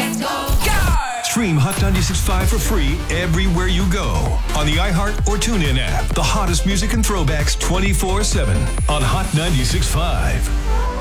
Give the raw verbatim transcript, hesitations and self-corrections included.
Stream Hot ninety-six point five for free everywhere you go. On the iHeart or TuneIn app. The hottest music and throwbacks twenty-four seven on Hot ninety-six point five.